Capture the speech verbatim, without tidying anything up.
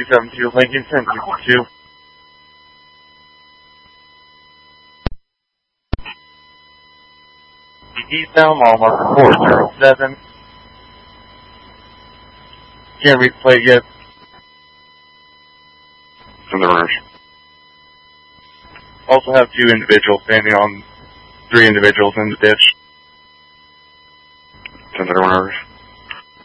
seven two, Lincoln, ten two. Eastbound, mile marker four zero seven. Can't read the plate yet. ten runners. Also have two individuals standing on three individuals in the ditch. ten runners.